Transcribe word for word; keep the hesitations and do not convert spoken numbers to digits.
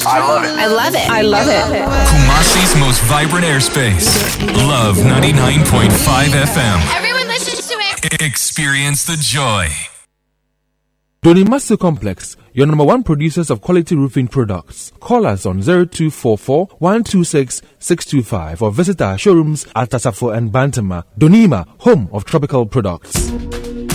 I love it. I love it. I love it. Kumasi's most vibrant airspace. Love ninety-nine point five F M. Everyone listens to it. Experience the joy. Donimasu Complex, your number one producers of quality roofing products. Call us on zero two four four, one two six, six two five or visit our showrooms at Tasafo and Bantama. Donima, home of tropical products.